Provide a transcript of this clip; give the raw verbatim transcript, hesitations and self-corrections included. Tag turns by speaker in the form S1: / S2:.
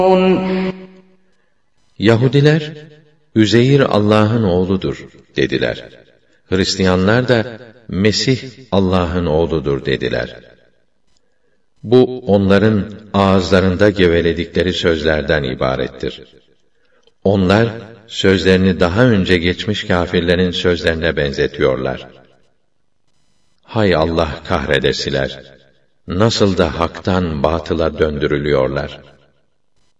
S1: Yahudiler, Üzeyr Allah'ın oğludur dediler. Hristiyanlar da Mesih Allah'ın oğludur dediler. Bu onların ağızlarında geveledikleri sözlerden ibarettir. Onlar sözlerini daha önce geçmiş kâfirlerin sözlerine benzetiyorlar. Hay Allah kahredesiler! Nasıl da haktan batıla döndürülüyorlar!